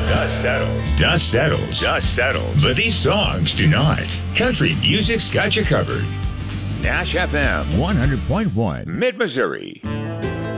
Dust settles. Dust settles. Dust settles. But these songs do not. Country music's got you covered. Nash FM 100.1 Mid-Missouri.